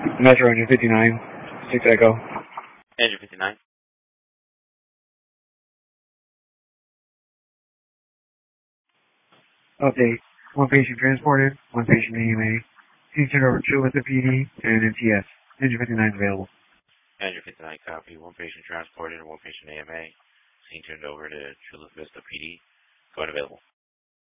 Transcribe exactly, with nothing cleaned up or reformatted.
Metro Engine fifty-nine, six Echo. Engine fifty-nine. Update. One patient transported, one patient A M A. Scene turned over to with the P D and N T S. Engine fifty-nine is available. Engine fifty-nine copy. One patient transported and one patient A M A. Scene turned over to Chula Vista P D. Going available.